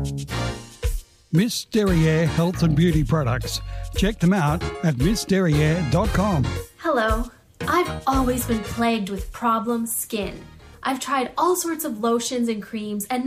Miss Derriere Health and Beauty Products. Check them out at missderriere.com. Hello. I've always been plagued with problem skin. I've tried all sorts of lotions and creams and